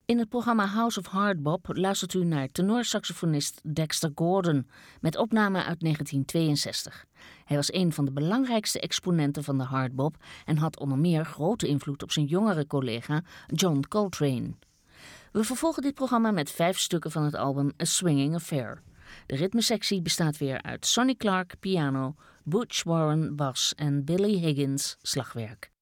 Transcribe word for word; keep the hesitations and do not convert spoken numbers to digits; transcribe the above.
In het programma House of Hardbop luistert u naar tenorsaxofonist Dexter Gordon met opname uit negentien tweeënzestig. Hij was een van de belangrijkste exponenten van de hardbop en had onder meer grote invloed op zijn jongere collega John Coltrane. We vervolgen dit programma met vijf stukken van het album A Swinging Affair. De ritmesectie bestaat weer uit Sonny Clark, piano, Butch Warren, bas en Billy Higgins, slagwerk.